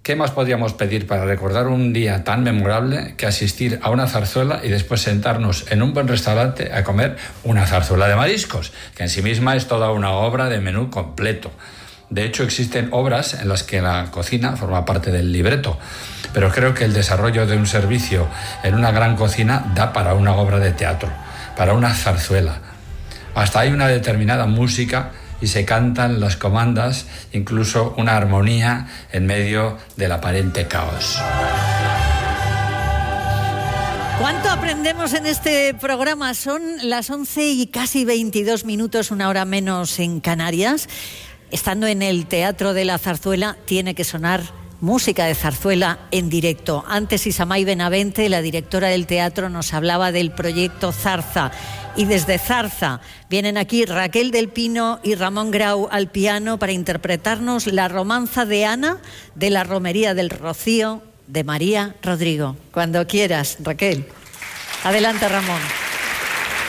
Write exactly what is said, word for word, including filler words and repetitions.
¿Qué más podríamos pedir para recordar un día tan memorable que asistir a una zarzuela y después sentarnos en un buen restaurante a comer una zarzuela de mariscos, que en sí misma es toda una obra de menú completo? De hecho, existen obras en las que la cocina forma parte del libreto, pero creo que el desarrollo de un servicio en una gran cocina da para una obra de teatro, para una zarzuela. Hasta hay una determinada música y se cantan las comandas, incluso una armonía en medio del aparente caos. ¿Cuánto aprendemos en este programa? Son las once y casi veintidós minutos, una hora menos en Canarias. Estando en el Teatro de la Zarzuela, tiene que sonar música de zarzuela en directo. Antes Isamay Benavente, la directora del teatro, nos hablaba del proyecto Zarza. Y desde Zarza vienen aquí Raquel del Pino y Ramón Grau al piano para interpretarnos la romanza de Ana de la Romería del Rocío de María Rodrigo. Cuando quieras, Raquel. Adelante, Ramón.